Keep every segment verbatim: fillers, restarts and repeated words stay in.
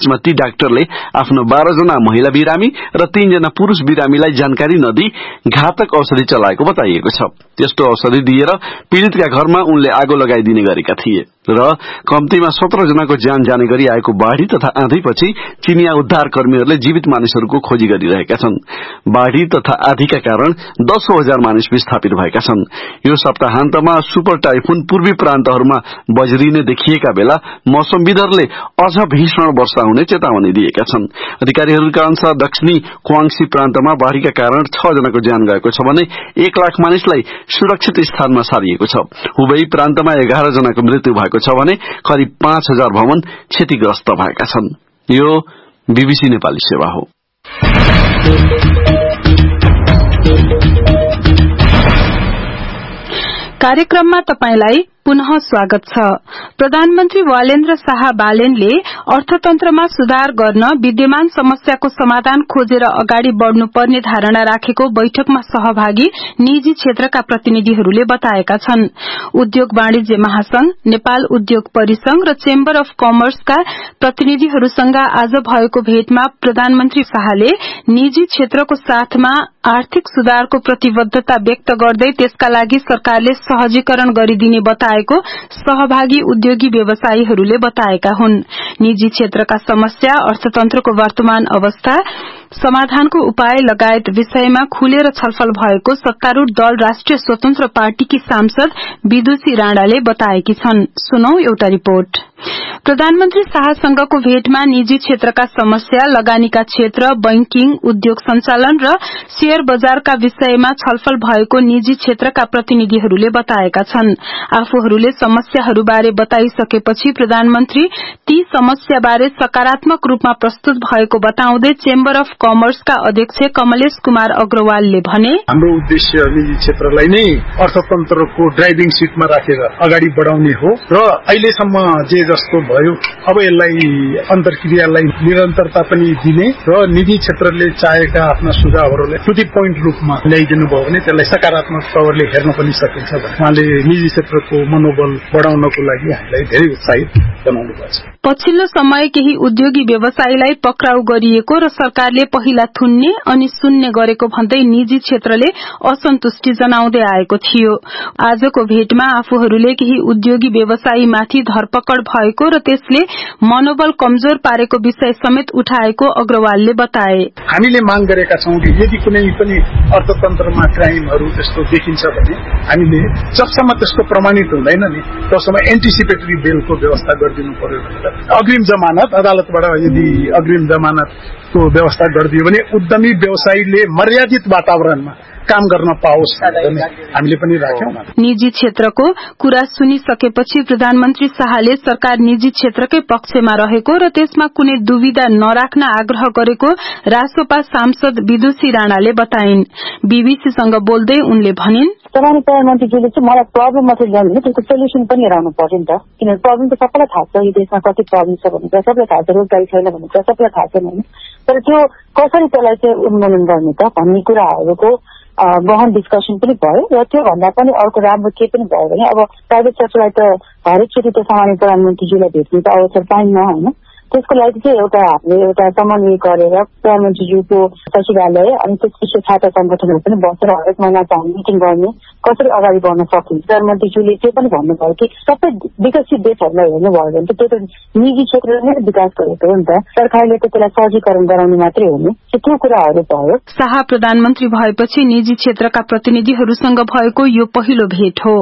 बीचमा ती डाक्टरले आफ्नो बाह्र जना महिला बिरामी र तीन जना पुरुष बिरामीलाई जानकारी नदिई घातक औषधि चलाएको बताइएको छ। त्यस्तो औषधि दिएर पीड़ितका घरमा उनले आगो लगाइदिने गरेका थिए र कम्तीमा सत्र जनाको ज्यान जाने गरी आएको बाढ़ी तथा आँधीपछि चिनिया उद्धार कर्मीहरूले जीवित मानिसहरूको खोजी गरिरहेका छन्। बाढ़ी तथा आँधीका कारण दसौं हजार मानिस विस्थापित भएका छन्। यो सप्ताहान्तमा सुपर टाइफुन पूर्वी प्रान्तहरूमा बज्रिने देखिएका बेला मौसमविदहरूले अझ भीषण वर्षा हुने चेतावनी दिएका छन्। अधिकारीहरूका अनुसार दक्षिणी क्वाङसी प्रान्तमा बाढ़ीका कारण छ जनाको ज्यान गएको छ भने एक लाख मानिसलाई सुरक्षित स्थानमा सारिएको छ। हुबई प्रान्तमा एघार जनाको मृत्यु भएको छ भने करिब पाँच हजार भवन क्षतिग्रस्त भएका छन्। यो बीबीसी नेपाली सेवा हो। कार्यक्रममा तपाईलाई पुनः स्वागत छ। प्रधानमन्त्री वालेन्द्र शाह बालेनले अर्थतन्त्रमा सुधार गर्न विद्यमान समस्याको समाधान खोजेर अगाडि बढ़नुपर्ने धारणा राखेको बैठकमा सहभागी निजी क्षेत्रका प्रतिनिधिहरूले बताएका छन्। उद्योग वाणिज्य महासंघ, नेपाल उद्योग परिसंघ र चेम्बर अफ कमर्सका प्रतिनिधिहरूसँग आज भएको भेटमा प्रधानमन्त्री शाहले निजी क्षेत्रको साथमा आर्थिक सुधारको प्रतिबद्धता व्यक्त गर्दै त्यसका लागि सरकारले सहजीकरण गरिदिने बताएको सहभागी उद्योगी व्यवसायीहरूले बताएका हुन्। निजी क्षेत्रका समस्या, अर्थतन्त्रको वर्तमान अवस्था, समाधानको उपाय लगायत विषयमा खुलेर छलफल भएको सत्तारूढ़ दल राष्ट्रिय स्वतन्त्र पार्टीकी सांसद विदुषी राणाले बताएकी छन्। सुनौ एउटा रिपोर्ट। प्रधानमन्त्री शाहसँगको भेटमा निजी क्षेत्रका समस्या, लगानीका क्षेत्र, बैंकिङ, उद्योग सञ्चालन र शेयर बजारका विषयमा छलफल भएको निजी क्षेत्रका प्रतिनिधिहरूले बताएका छन्। आफूहरूले समस्याहरूबारे बताइसकेपछि प्रधानमन्त्री ती समस्याबारे सकारात्मक रूपमा प्रस्तुत भएको बताउँदै चेम्बर अफ कमर्सका अध्यक्ष कमलेश कुमार अग्रवालले भने, हाम्रो उद्देश्य निजी क्षेत्रलाई नै अर्थतन्त्रको ड्राइभिङ सीटमा राखेर अगाडि बढाउने हो र अहिलेसम्म जे जस्तो भयो अब यसलाई अन्तर्क्रियालाई निरन्तरता पनि दिने र निजी क्षेत्रले चाहेका आफ्ना सुझावहरूलाई टु द पोइन्ट रूपमा ल्याइदिनु भयो भने त्यसलाई सकारात्मक तवरले हेर्न पनि सकिन्छ। उहाँले निजी क्षेत्रको मनोबल बढाउनको लागि हामीलाई धेरै उत्साहित बनाउनु भएको छ। पछिल्लो समय केही उद्योगी व्यवसायीलाई पक्राउ गरिएको र सरकारले पहिला थुन्ने अनि सुन्ने गरेको भन्दै निजी क्षेत्रले असन्तुष्टि जनाउँदै आएको थियो। आजको भेटमा आफूहरूले केही उद्योगी व्यवसायीमाथि धरपकड भएको र त्यसले मनोबल कमजोर पारेको विषय समेत उठाएको अग्रवालले बताए। हामीले माग गरेका छौं कि यदि कुनै पनि अर्थतन्त्रमा क्राइमहरू त्यस्तो देखिन्छ भने हामीले जबसम्म त्यसको प्रमाणित हुँदैन नि तबसम्म एन्टिसिपेटरी बेलको व्यवस्था गरिदिनु पर्यो भनेर अग्रिम जमानत अदालतबाट यदि अग्रिम जमानतको व्यवस्था गरिदियो भने उद्यमी व्यवसायीले मर्यादित वातावरणमा काम गर्न पाओस् हामीले पनि राख्यौं। निजी क्षेत्रको कुरा सुनिसकेपछि प्रधानमन्त्री शाहले सरकार निजी क्षेत्रकै पक्षमा रहेको र त्यसमा कुनै दुविधा नराख्न आग्रह गरेको रासोपा सांसद विदुषी राणाले बताइन्। बीबीसीसँग बोल्दै उनले भनिन्, सामान्य प्रधानमन्त्रीजीले चाहिँ मलाई प्रब्लम मात्रै ल्याउनु त्यसको सोल्युसन पनि हेराउनु पर्यो नि त, किनभने प्रब्लम त सबैलाई थाहा छ, यो देशमा कति प्रब्लम छ भनेर सबैलाई थाहा छ, रोजगारी छैन भनेर सबैलाई थाहा छ होइन, तर त्यो कसरी त्यसलाई चाहिँ उन्मूलन गर्ने त भन्ने कुराहरूको गहन डिस्कसन पनि भयो र त्यो भन्दा पनि अर्को राम्रो के पनि भयो भने अब प्राइभेट सेक्टरलाई त हरेकचोटि त सामान्य प्रधानमन्त्रीजीलाई भेट्ने त अवसर पाइन्न होइन, त्यसको लागि चाहिँ एउटा हामीले एउटा समन्वय गरेर प्रधानमन्त्रीज्यूको सचिवालय अनि त्यसपछि छात्र संगठनहरू पनि बसेर हरेक महिना चाहिँ मिटिङ गर्ने कसरी अगाडि बढ्न सकिन्छ। प्रधानमन्त्रीज्यूले त्यो पनि भन्नुभयो कि सबै विकसित देशहरूलाई हेर्नुभयो भने त त्यो त निजी क्षेत्रले नै विकास गरेको हो नि त, सरकारले त त्यसलाई सहजीकरण गराउने मात्रै हो नि, त्यो कुराहरू भयो। शाह प्रधानमन्त्री भएपछि निजी क्षेत्रका प्रतिनिधिहरूसँग भएको यो पहिलो भेट हो।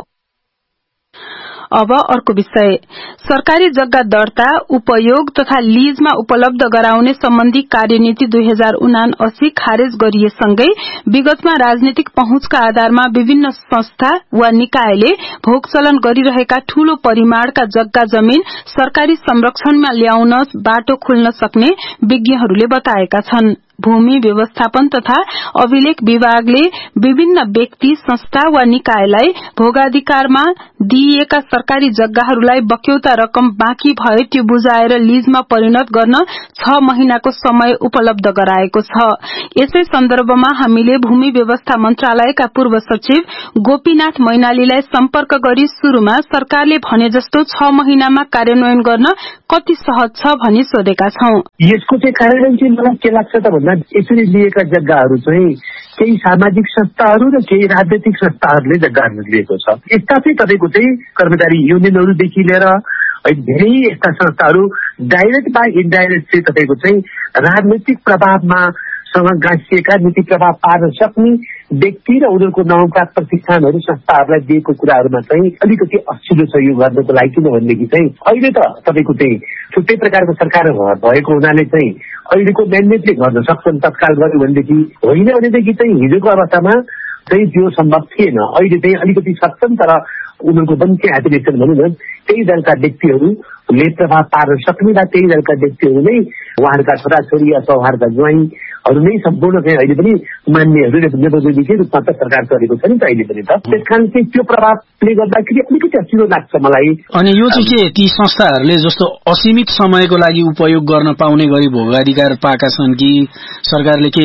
अब अर्को विषय, सरकारी जग्गा दर्ता, उपयोग तथा लीजमा उपलब्ध गराउने सम्बन्धी कार्यनीति दुई हजार उनासी खारेज गरिएसँगै विगतमा राजनीतिक पहुँचका आधारमा विभिन्न संस्था वा निकायले भोगचलन गरिरहेका ठूलो परिमाणका जग्गा जमीन सरकारी संरक्षणमा ल्याउन बाटो खुल्न सक्ने विज्ञहरूले बताएका छन्। भूमि व्यवस्थापन तथा अभिलेख विभागले विभिन्न व्यक्ति संस्था वा निकायलाई भोगाधिकारमा दिइएका सरकारी जग्गाहरूलाई बक्यौता रकम बाँकी भए त्यो बुझाएर लीजमा परिणत गर्न छ महिनाको समय उपलब्ध गराएको छ। यसै सन्दर्भमा हामीले भूमि व्यवस्था मन्त्रालयका पूर्व सचिव गोपीनाथ मैनालीलाई सम्पर्क गरी शुरूमा सरकारले भने जस्तो छ महिनामा कार्यान्वयन गर्न कति सहज छ भनी सोधेका छौं। यसको चाहिँ कार्यान्वयन चाहिँ मलाई के लाग्छ त भन्दा यसरी लिएका जग्गाहरू चाहिँ केही सामाजिक संस्थाहरू र केही राजनैतिक संस्थाहरूले जग्गाहरू लिएको छ। यस्ता चाहिँ तपाईँको चाहिँ कर्मचारी युनियनहरूदेखि लिएर धेरै यस्ता संस्थाहरू डाइरेक्ट वा इन्डाइरेक्ट चाहिँ तपाईँको चाहिँ राजनैतिक प्रभावमा सँग गाँसिएका नीति प्रभाव पार्न सक्ने व्यक्ति र उनीहरूको नाउँका प्रतिष्ठानहरू संस्थाहरूलाई दिएको कुराहरूमा चाहिँ अलिकति असिलो छ यो गर्नको लागि। किनभनेदेखि चाहिँ अहिले त तपाईँको चाहिँ छुट्टै प्रकारको सरकार भएको हुनाले चाहिँ अहिलेको म्यान्डेटले गर्न सक्छन् तत्काल गर्यो भनेदेखि, होइन भनेदेखि चाहिँ हिजोको अवस्थामा चाहिँ त्यो सम्भव थिएन। अहिले चाहिँ अलिकति सक्छन् तर उनीहरूको पनि के एप्लिकेसन भनौँ न त्यही दलका व्यक्तिहरूले प्रभाव पार्न सक्ने वा त्यही दलका व्यक्तिहरू नै उहाँहरूका छोराछोरी अथवा उहाँहरूका ज्वाइँहरू नै सम्पूर्ण चाहिँ अहिले पनि मान्नेहरू नेपथ्यदेखि रूपमा त सरकार चलेको छ नि त अहिले पनि त। त्यस कारण चाहिँ त्यो प्रभावले गर्दाखेरि अलिकति असिलो लाग्छ मलाई। अनि यो चाहिँ के ती संस्थाहरूले जस्तो असीमित समयको लागि उपयोग गर्न पाउने गरी भोगाधिकार पाएका छन् कि सरकारले के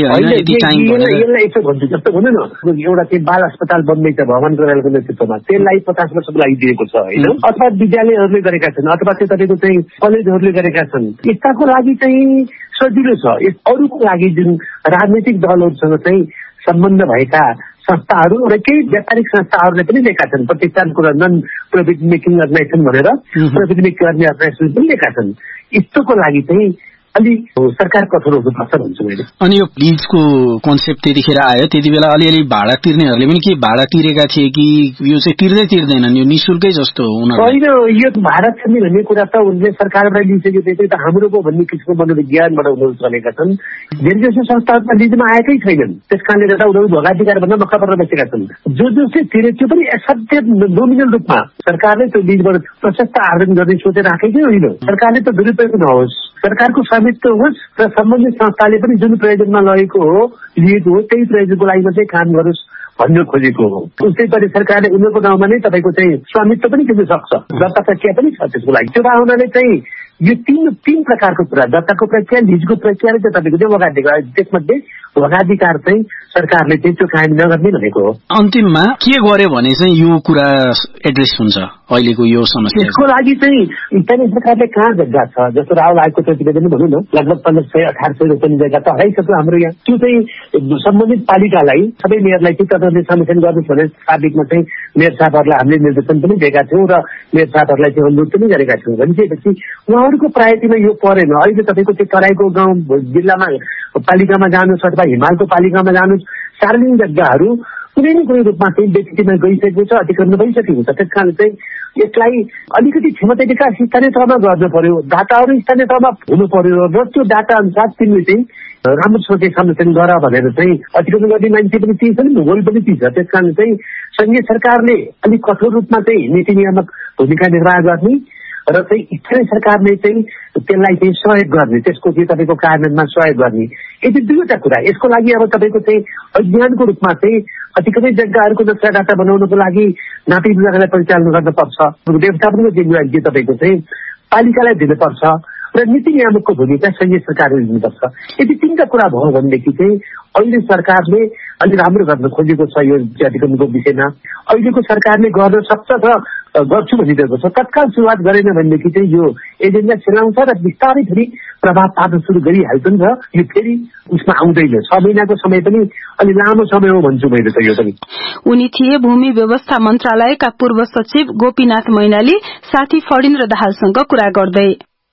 यसलाई यसो भन्छु जस्तो भनौँ न एउटा चाहिँ बाल अस्पताल बन्दैछ भवन गरालको नेतृत्वमा त्यसलाई पचास वर्षको लागि दिएको छ होइन, अथवा विद्यालयहरूले गरेका छन् अथवा चाहिँ तपाईँको चाहिँ कलेजहरूले गरेका छन्। यस्ताको लागि चाहिँ सजिलो छ। अरूको लागि जुन राजनैतिक दलहरूसँग चाहिँ सम्बन्ध भएका संस्थाहरू र केही व्यापारिक संस्थाहरूले पनि लिएका छन् प्रतिष्ठानको नन प्रॉफिट मेकिङ अर्गनाइजेसन भनेर प्रॉफिट मेकिङ अर्गनाइजेसन पनि लिएका छन्। यस्तोको लागि चाहिँ अलि सरकार कठोर हुनुपर्छ भन्छु मैले। अनि यो लीजको कन्सेप्ट त्यतिखेर आयो त्यति बेला अलिअलि भाडा तिर्नेहरूले पनि के भाडा तिरेका थिए कि यो चाहिँ तिर्दै तिर्दैनन् यो निशुल्कै जस्तो हुन? होइन, यो भाडा तिर्ने भन्ने कुरा त उनले सरकारबाट लिइसकेपछि त हाम्रो पो भन्ने किसिमको मनोविज्ञानबाट उनीहरू चलेका छन्। धेरै जसो संस्थाहरूमा लिजमा आएकै छैनन्, त्यस कारणले गर्दा उनीहरू भोगाधिकार भन्दा मक्का परेर बसेका छन्। जो जो चाहिँ तिरे त्यो पनि असाध्य नोमिनल रूपमा सरकारले त्यो लिजबाट प्रशस्त आर्जन गर्ने सोचेर राखेकै होइन। सरकारले त दुरुपयोग नहोस्, सरकारको स्वामित्व होस् र सम्बन्धित संस्थाले पनि जुन प्रयोजनमा लगेको हो लिएको हो त्यही प्रयोजनको लागि मात्रै काम गरोस् भन्नु खोजेको हो। उसै गरी सरकारले उनीहरूको नाउँमा नै तपाईँको चाहिँ स्वामित्व पनि किन्न सक्छ, दर्ता प्रक्रिया पनि छ त्यसको लागि। त्यो भावनाले चाहिँ यो तीन तीन प्रकारको कुरा दर्ताको प्रक्रिया लिजको प्रक्रियाले चाहिँ तपाईँको चाहिँ भोगाधिकार त्यसमध्ये भोगाधिकार चाहिँ सरकारले चाहिँ त्यो कायम नगर्ने भनेको हो। अन्तिममा के गर्यो भने चाहिँ यो कुरा एड्रेस हुन्छ अहिलेको यो समस्या? यसको लागि चाहिँ स्थानीय सरकारले कहाँ जग्गा छ जस्तो राहुल आयोगको प्रतिवेदन भनौँ न लगभग पन्ध्र सय अठार सय रोपनी जग्गा त हराइसक्यो हाम्रो यहाँ। त्यो चाहिँ सम्बन्धित पालिकालाई सबै मेयरलाई चाहिँ तपाईँहरूले समेसन गर्नुहोस् भने साबिकमा चाहिँ मेयर साहबहरूलाई हामीले निर्देशन पनि दिएका थियौँ र मेयर साहबहरूलाई चाहिँ अनुरोध पनि गरेका थियौँ। भनिसकेपछि उहाँहरूको प्रायोरिटीमा यो परेन। अहिले तपाईँको चाहिँ तराईको गाउँ जिल्लामा पालिकामा जानुहोस् अथवा हिमालको पालिकामा जानुहोस्, सार्वजनिक जग्गाहरू कुनै न कुनै रूपमा चाहिँ व्यक्तिमा गइसकेको छ, अतिक्रमण भइसकेको छ। त्यस कारण चाहिँ यसलाई अलिकति क्षमता विकास स्थानीय तहमा गर्नु पर्यो, डाटाहरू स्थानीय तहमा हुनु पर्यो र त्यो डाटा अनुसार तिमीले चाहिँ राम्रो सोचे संरक्षण गर भनेर चाहिँ अतिक्रमण गर्ने मान्छे पनि ती छन्, भूगोल पनि ती छ। त्यस कारण चाहिँ संघीय सरकारले अलिक कठोर रूपमा चाहिँ नीति नियामक भूमिका निर्वाह गर्ने र चाहिँ स्थानीय सरकारले चाहिँ त्यसलाई चाहिँ सहयोग गर्ने, त्यसको चाहिँ तपाईँको कार्यान्वयनमा सहयोग गर्ने। यति दुईवटा कुरा। यसको लागि अब तपाईँको चाहिँ अभियानको रूपमा चाहिँ अतिक्रमित जग्गाहरूको नक्सा डाटा बनाउनको लागि नापी विभागलाई परिचालन गर्न पर्छ, व्यवस्थापनको जिम्मेवारी चाहिँ तपाईँको चाहिँ पालिकालाई दिनुपर्छ र नीति नियामकको भूमिका संघीय सरकारले लिनुपर्छ। यदि तिनवटा कुरा भयो भनेदेखि चाहिँ अहिले सरकारले अलि राम्रो गर्न खोजेको छ यो अतिक्रमणको विषयमा। अहिलेको सरकारले गर्न सक्छ र गर्छु भनिरहेको छ। तत्काल सुरुवात गरेन भनेदेखि चाहिँ यो एजेन्डा चलाउँछ र बिस्तारै फेरि प्रभाव पार्न सुरु गरिहाल्छन् र यो फेरि उसमा आउँदैन। छ महिनाको समय पनि अलि लामो समय हो भन्छु मैले त यो पनि। उनी थिए भूमि व्यवस्था मन्त्रालयका पूर्व सचिव गोपीनाथ मैनाली साथी फणिन्द्र दाहालसँग कुरा गर्दै।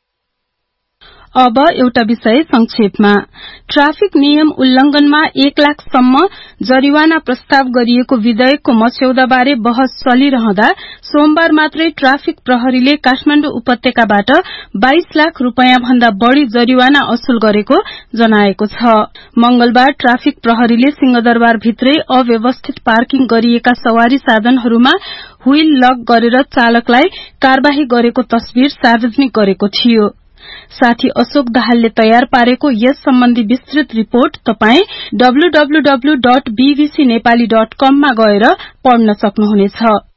अब एउटा विषय संक्षेपमा। ट्राफिक नियम उल्लंघनमा एक लाखसम्म जरिवाना प्रस्ताव गरिएको विधेयकको मस्यौदाबारे बहस चलिरहँदा सोमबार मात्रै ट्राफिक प्रहरीले काठमाण्डु उपत्यकाबाट बाइस लाख रूपियाँ भन्दा बढ़ी जरिवाना असुल गरेको जनाएको छ। मंगलबार ट्राफिक प्रहरीले सिंहदरबार भित्रै अव्यवस्थित पार्किङ गरिएका सवारी साधनहरूमा व्हील लक गरेर चालकलाई कार्यवाही गरेको तस्बिर सार्वजनिक गरेको थियो। साथी अशोक दाहालले तयार पारेको यस सम्बन्धी विस्तृत रिपोर्ट तपाई W W W dot BBC Nepali dot कम मा गएर पढ्न सक्नुहुनेछ।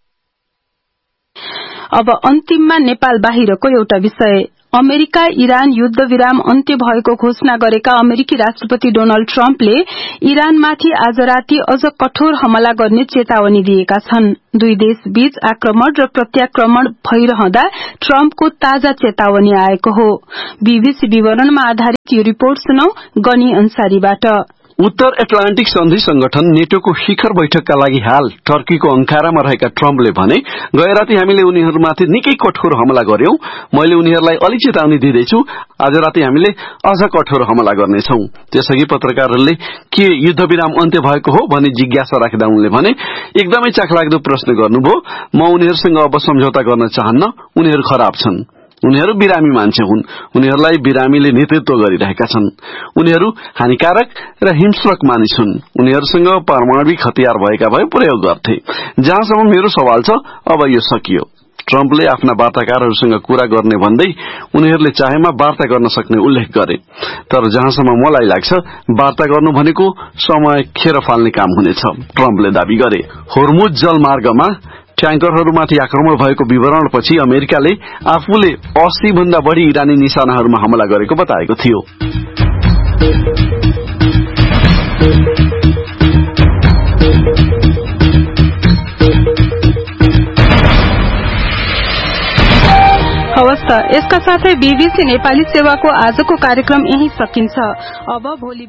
अब अन्तिममा नेपाल बाहिरको एउटा विषय। अमेरिका इरान युद्ध विराम अन्त्य भएको घोषणा गरेका अमेरिकी राष्ट्रपति डोनाल्ड ट्रम्पले इरानमाथि आज राति अझ कठोर हमला गर्ने चेतावनी दिएका छन्। दुई देशबीच आक्रमण र प्रत्याक्रमण भइरहँदा ट्रम्पको ताजा चेतावनी आएको हो। बीबीसी विवरणमा आधारित यो रिपोर्ट सुनौ गनी अन्सारीबाट। उत्तर एटलान्टिक सन्धि संगठन नेटोको शिखर बैठकका लागि हाल टर्कीको अंकारामा रहेका ट्रम्पले भने, गए राति हामीले उनीहरूमाथि निकै कठोर हमला गर्यौं। मैले उनीहरूलाई अलि चेतावनी दिँदैछु, आज राति हामीले अझ कठोर हमला गर्नेछौं। त्यसअघि पत्रकारहरूले के युद्धविराम अन्त्य भएको हो भनी जिज्ञासा राख्दा उनले भने, एकदमै चाखलाग्दो प्रश्न गर्नुभयो। म उनीहरूसँग अब सम्झौता गर्न चाहन्न, उनीहरू खराब छन्। उनीहरू बिरामी मान्छे हुन्, उनीहरूलाई बिरामीले नेतृत्व गरिरहेका छन्। उनीहरू हानिकारक र हिंस्रक मानिस हुन्। उनीहरूसँग परमाणविक हतियार भएका भए प्रयोग गर्थे। जहाँसम्म मेरो सवाल छ, अब यो सकियो। ट्रम्पले आफ्ना वार्ताकारहरूसँग कुरा गर्ने भन्दै उनीहरूले चाहेमा वार्ता गर्न सक्ने उल्लेख गरे। तर जहाँसम्म मलाई लाग्छ, वार्ता गर्नु भनेको समय खेर फाल्ने काम हुनेछ, ट्रम्पले दावी गरे। होर्मुज जलमार्गमा ट्याङ्करहरूमाथि आक्रमण भएको विवरणपछि अमेरिकाले आफूले अस्सी भन्दा बढ़ी इरानी निशानाहरूमा हमला गरेको बताएको थियो। हवस् त, यसका साथै बीबीसी नेपाली सेवाको आजको कार्यक्रम यही सकिन्छ। अब भोलि